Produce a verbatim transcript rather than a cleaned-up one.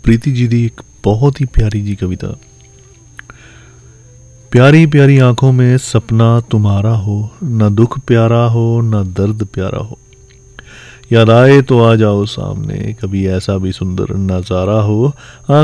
प्रीति जी दी एक बहुत ही प्यारी जी कविता। प्यारी प्यारी आंखों में सपना तुम्हारा हो, न दुख प्यारा हो न दर्द प्यारा हो, याद आए तो आ जाओ सामने, कभी ऐसा भी सुंदर नजारा हो।